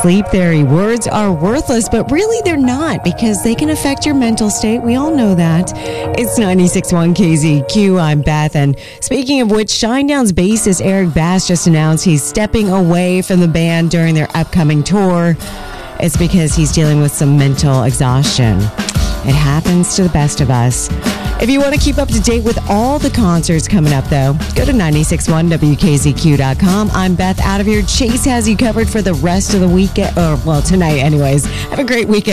sleep theory. Words are worthless, but really they're not because they can affect your mental state. We all know that. It's 96.1 KZQ. I'm Beth. And speaking of which, Shinedown's bassist Eric Bass just announced he's stepping away from the band during their upcoming tour. It's because he's dealing with some mental exhaustion. It happens to the best of us. If you want to keep up to date with all the concerts coming up, though, go to 961wkzq.com. I'm Beth out of here. Chase has you covered for the rest of the weekend, or, well, tonight anyways. Have a great weekend.